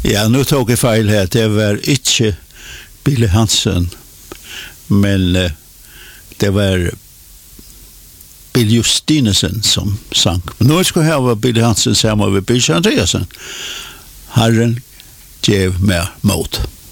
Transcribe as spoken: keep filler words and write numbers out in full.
Ja, nu tog jeg feil her. Det var ikke Billy Hansen, men uh, det var Bill Justinesen som sang. Men nu skal jeg ha Billy Hansen sammen med Bill Andreasen. Herren gjev mer mot.